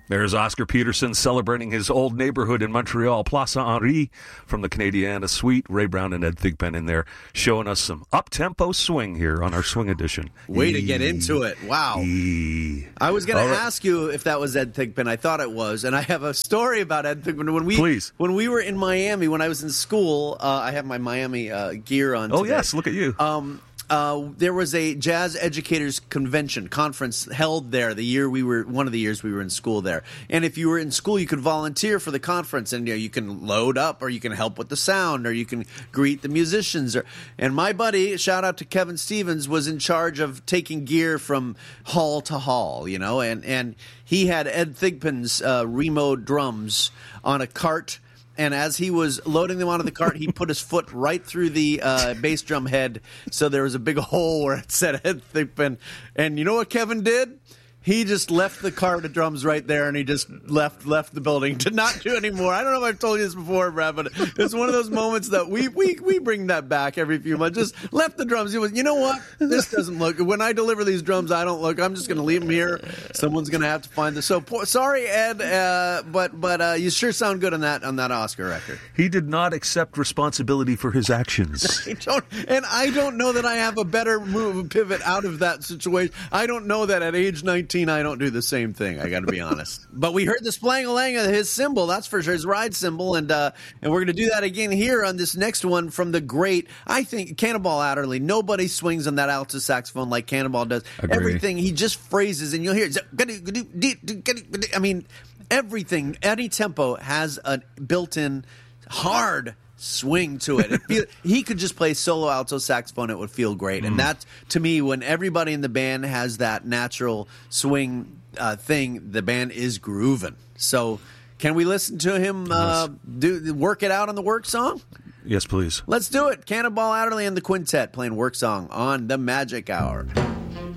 There's Oscar Peterson celebrating his old neighborhood in Montreal, Place Henri, from the Canadiana Suite. Ray Brown and Ed Thigpen in there showing us some up-tempo swing here on our Swing Edition. Way to get into it. Wow. I was going to ask you if that was Ed Thigpen. I thought it was. And I have a story about Ed Thigpen. Please. When we were in Miami, when I was in school, I have my Miami gear on today. Oh, yes. Look at you. There was a jazz educators conference held there one of the years we were in school there. And if you were in school, you could volunteer for the conference, and you can load up, or you can help with the sound, or you can greet the musicians. And my buddy, shout out to Kevin Stevens, was in charge of taking gear from hall to hall, and he had Ed Thigpen's remote drums on a cart. And as he was loading them onto the cart, he put his foot right through the bass drum head, so there was a big hole where it said Ed Thigpen. And you know what Kevin did? He just left the cart of drums right there, and he just left the building to not do anymore. I don't know if I've told you this before, Brad, but it's one of those moments that we bring that back every few months. Just left the drums. He was, you know what? This doesn't look. When I deliver these drums, I don't look. I'm just going to leave them here. Someone's going to have to find this. So sorry, Ed, but you sure sound good on that Oscar record. He did not accept responsibility for his actions. I don't know that I have a better pivot out of that situation. I don't know that at age 19. I don't do the same thing. I got to be honest. But we heard the splang-a-lang of his cymbal, that's for sure, his ride cymbal, and we're going to do that again here on this next one from the great, I think, Cannonball Adderley. Nobody swings on that alto saxophone like Cannonball does. Agree. Everything, he just phrases, and you'll hear it. I mean, everything, any tempo has a built-in hard swing to it. He could just play solo alto saxophone, it would feel great. And that's, to me, when everybody in the band has that natural swing thing, the band is grooving. So can we listen to him work it out on the work song? Yes, please. Let's do it. Cannonball Adderley and the Quintet playing Work Song on the Magic Hour.